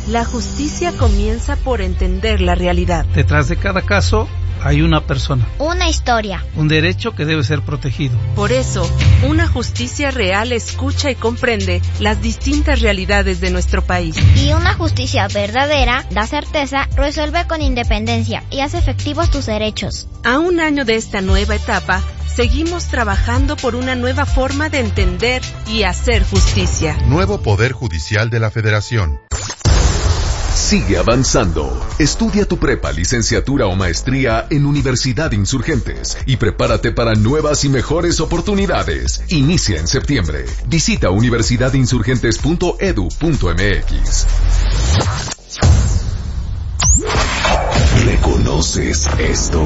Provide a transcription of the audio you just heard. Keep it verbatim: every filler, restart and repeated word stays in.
La justicia comienza por entender la realidad. Detrás de cada caso hay una persona. Una historia. Un derecho que debe ser protegido. Por eso, una justicia real escucha y comprende las distintas realidades de nuestro país. Y una justicia verdadera da certeza, resuelve con independencia y hace efectivos tus derechos. A un año de esta nueva etapa, seguimos trabajando por una nueva forma de entender y hacer justicia. Nuevo Poder Judicial de la Federación. Sigue avanzando. Estudia tu prepa, licenciatura o maestría en Universidad Insurgentes y prepárate para nuevas y mejores oportunidades. Inicia en septiembre. Visita universidad insurgentes punto edu punto mx. ¿Reconoces esto?